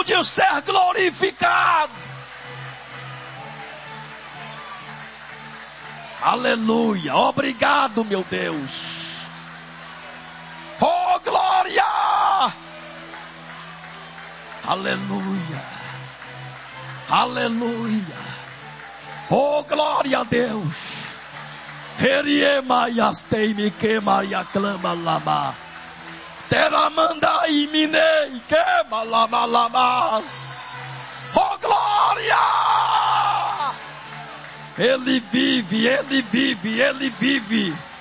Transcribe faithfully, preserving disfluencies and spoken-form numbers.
digno de ser glorificado. Aleluia. Obrigado, meu Deus. Oh, glória. Aleluia. Aleluia. Oh, glória a Deus. Heriema yastei me queima e aclama lama. Teramanda iminei queima lama lamas. Oh, glória. Ele vive, ele vive, ele vive.